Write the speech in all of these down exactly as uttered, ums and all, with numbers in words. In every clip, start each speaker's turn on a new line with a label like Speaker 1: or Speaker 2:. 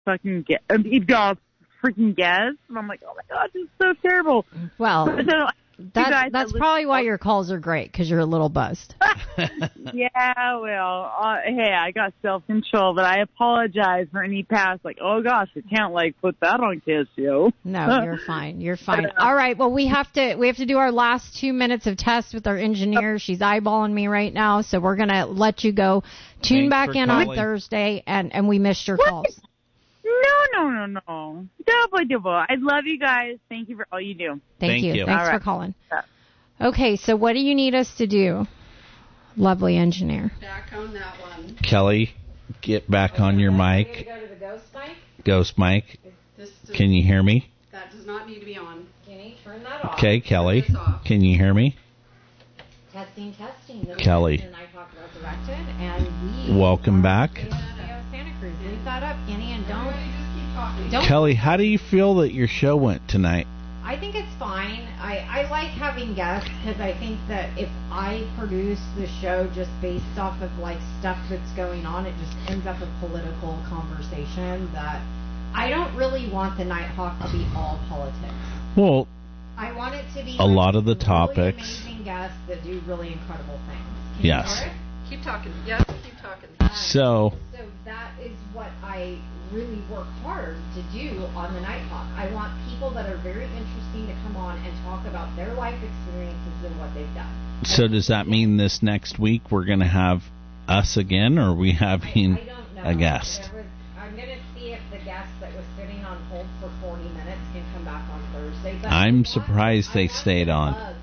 Speaker 1: fucking guess. You've got a freaking guess. And I'm like, oh, my God, this is so terrible.
Speaker 2: Well,
Speaker 1: so,
Speaker 2: that's,
Speaker 1: guys,
Speaker 2: that's probably why your calls are great, because you're a little buzzed.
Speaker 1: Yeah, well, uh, hey, I got self-control, but I apologize for any past, like, oh, gosh, I can't, like, put that on Kiss Show.
Speaker 2: No, you're fine. You're fine. All right, well, we have to we have to do our last two minutes of test with our engineer. She's eyeballing me right now, so we're going to let you go. Tune
Speaker 3: Thanks
Speaker 2: back in
Speaker 3: calling.
Speaker 2: on Thursday, and, and we missed your
Speaker 1: What?
Speaker 2: calls.
Speaker 1: No, no, no, no. Double, double. I love you guys. Thank you for all you do.
Speaker 2: Thank,
Speaker 3: Thank
Speaker 2: you.
Speaker 3: you.
Speaker 2: Thanks
Speaker 1: All
Speaker 2: for
Speaker 1: right.
Speaker 2: calling.
Speaker 1: Yeah.
Speaker 2: Okay, so what do you need us to do, lovely engineer?
Speaker 4: Back on that one.
Speaker 3: Kelly, get back on your mic.
Speaker 2: Go to the ghost mic?
Speaker 3: Ghost mic.
Speaker 4: This does,
Speaker 3: Can you hear me?
Speaker 4: that does not need to be on.
Speaker 2: Kenny, turn that off.
Speaker 3: Okay, Kelly.
Speaker 4: Turn this off.
Speaker 3: Can you hear me?
Speaker 2: Testing, testing. This
Speaker 3: Kelly.
Speaker 2: is the Nighthawk Resurrected, and we
Speaker 3: Welcome back.
Speaker 2: Studio Santa Cruz. Leave that up, Kenny, and don't
Speaker 4: Everybody just keep talking.
Speaker 2: don't.
Speaker 3: Kelly, how do you feel that your show went tonight?
Speaker 2: I think it's fine. I, I like having guests because I think that if I produce the show just based off of like stuff that's going on, it just ends up a political conversation that I don't really want the Nighthawk to be all politics.
Speaker 3: Well,
Speaker 2: I want it to be
Speaker 3: A lot of the
Speaker 2: really
Speaker 3: topics-
Speaker 2: amazing guests that do really incredible things. Can
Speaker 3: Yes.
Speaker 2: You hear it?
Speaker 4: Keep talking. Yes, keep talking.
Speaker 3: so
Speaker 2: So that is what I really work hard to do on the Nighthawk. I want people that are very interesting to come on and talk about their life experiences and what they've done.
Speaker 3: so does that mean this next week we're going to have us again, or are we having
Speaker 2: I, I don't know.
Speaker 3: a guest?
Speaker 2: There was, I'm going to see if the guest that was sitting on hold for forty minutes can come back on Thursday. But I
Speaker 3: I'm
Speaker 2: want-
Speaker 3: surprised they
Speaker 2: I want
Speaker 3: stayed
Speaker 2: the
Speaker 3: on.
Speaker 2: bugs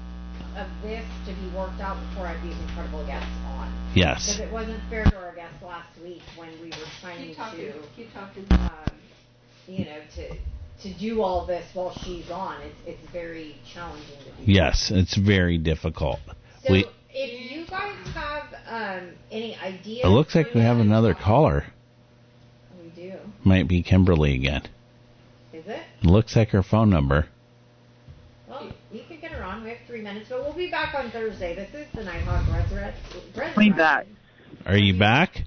Speaker 2: of this to be worked out before I have these incredible guests on.
Speaker 3: Yes.
Speaker 2: Because it wasn't fair to our guests last week when we were trying
Speaker 4: Keep talking.
Speaker 2: to,
Speaker 4: Keep talking.
Speaker 2: um, you know, to to do all this while she's on. It's it's very challenging to do.
Speaker 3: Yes, it's very difficult.
Speaker 2: So
Speaker 3: we.
Speaker 2: if you guys have um, any ideas,
Speaker 3: It looks like
Speaker 2: for
Speaker 3: we have
Speaker 2: the-
Speaker 3: another caller.
Speaker 2: We do.
Speaker 3: Might be Kimberly again.
Speaker 2: Is it?
Speaker 3: It looks like her phone number.
Speaker 2: Well, you can get her on. We have three minutes, but we'll be back on Thursday. This is the Nighthawk Resurrect.
Speaker 1: Me back.
Speaker 3: Are you back?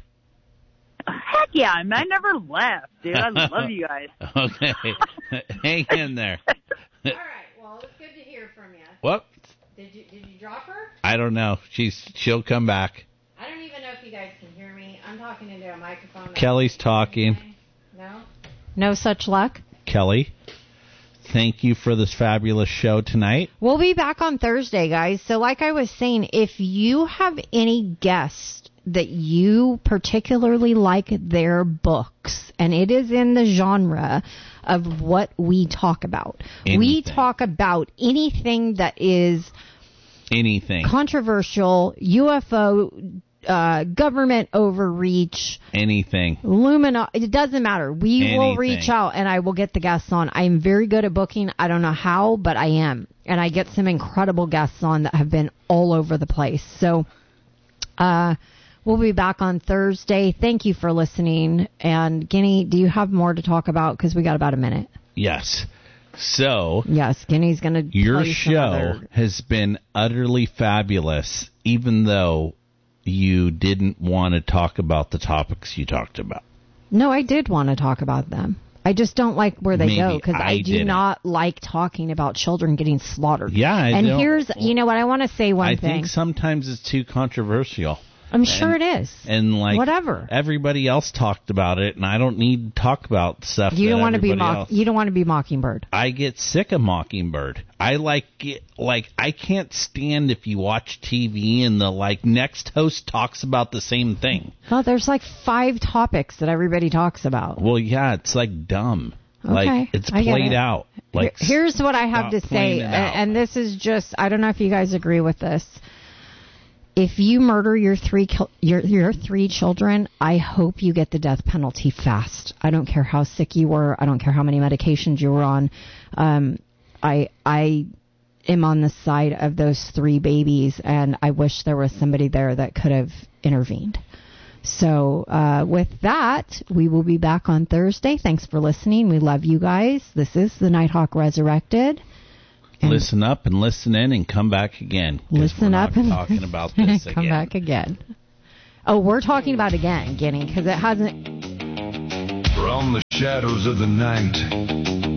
Speaker 1: Heck yeah, I, mean, I never left, dude. I love you guys.
Speaker 3: Okay. Hang in there.
Speaker 2: All right. Well, it's good to hear from you.
Speaker 3: Whoop.
Speaker 2: Did you did you drop her?
Speaker 3: I don't know. She's she'll come back.
Speaker 2: I don't even know if you guys can hear me. I'm talking into a microphone.
Speaker 3: Kelly's talking.
Speaker 2: No. No such luck.
Speaker 3: Kelly, thank you for this fabulous show tonight.
Speaker 2: We'll be back on Thursday, guys. So like I was saying, if you have any guests that you particularly like their books, and it is in the genre of what we talk about.
Speaker 3: Anything.
Speaker 2: We talk about anything that is
Speaker 3: Anything.
Speaker 2: controversial, U F O, uh, government overreach,
Speaker 3: Anything.
Speaker 2: Lumina, it doesn't matter. We will
Speaker 3: Anything.
Speaker 2: reach out and I will get the guests on. I'm very good at booking. I don't know how, but I am. And I get some incredible guests on that have been all over the place. So, uh, we'll be back on Thursday. Thank you for listening. And Guinea, do you have more to talk about? Because we got about a minute.
Speaker 3: Yes. So,
Speaker 2: Yes, Guinea's going to
Speaker 3: your
Speaker 2: play some
Speaker 3: show
Speaker 2: other-
Speaker 3: has been utterly fabulous, even though you didn't want to talk about the topics you talked about.
Speaker 2: No, I did want to talk about them. I just don't like where they
Speaker 3: Maybe
Speaker 2: go because I,
Speaker 3: I
Speaker 2: do
Speaker 3: didn't.
Speaker 2: not like talking about children getting slaughtered.
Speaker 3: Yeah, I
Speaker 2: and
Speaker 3: don't-
Speaker 2: here's, you know what, I want to say one
Speaker 3: I
Speaker 2: thing.
Speaker 3: think sometimes it's too controversial.
Speaker 2: I'm sure it is.
Speaker 3: And like
Speaker 2: Whatever.
Speaker 3: everybody else talked about it, and I don't need to talk about stuff.
Speaker 2: You
Speaker 3: that
Speaker 2: don't want to be
Speaker 3: everybody
Speaker 2: mock.
Speaker 3: else-
Speaker 2: You don't want to be Mockingbird.
Speaker 3: I get sick of Mockingbird. I like it, like I can't stand if you watch T V and the like next host talks about the same thing.
Speaker 2: Well, there's like five topics that everybody talks about.
Speaker 3: Well, yeah, it's like dumb.
Speaker 2: Okay,
Speaker 3: Like it's
Speaker 2: I get
Speaker 3: played
Speaker 2: it.
Speaker 3: out. Like
Speaker 2: Here- Here's what I have
Speaker 3: stop
Speaker 2: to
Speaker 3: playing
Speaker 2: say,
Speaker 3: it
Speaker 2: and,
Speaker 3: out.
Speaker 2: and this is just, I don't know if you guys agree with this. If you murder your three kil- your your three children, I hope you get the death penalty fast. I don't care how sick you were. I don't care how many medications you were on. Um, I I am on the side of those three babies, and I wish there was somebody there that could have intervened. So uh, with that, we will be back on Thursday. Thanks for listening. We love you guys. This is the Nighthawk Resurrected. And
Speaker 3: listen up and listen in and come back again. 'cause
Speaker 2: listen
Speaker 3: we're
Speaker 2: up
Speaker 3: not
Speaker 2: and
Speaker 3: talking about this
Speaker 2: come
Speaker 3: again.
Speaker 2: back again. Oh, we're talking about again, Guinea, because it hasn't.
Speaker 5: From the Shadows of the night